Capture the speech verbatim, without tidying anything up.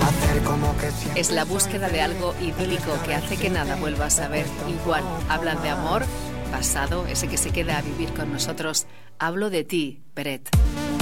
Es la búsqueda de algo idílico que hace que nada vuelva a saber igual. Hablan de amor, pasado, ese que se queda a vivir con nosotros. Hablo de ti, Peret.